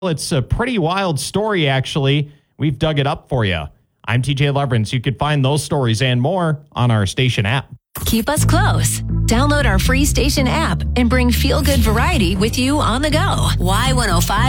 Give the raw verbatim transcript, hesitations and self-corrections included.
It's a pretty wild story, actually. We've dug it up for you. I'm T J Leverance. You could find those stories and more on our station app. Keep us close. Download our free station app and bring feel-good variety with you on the go. Y one oh five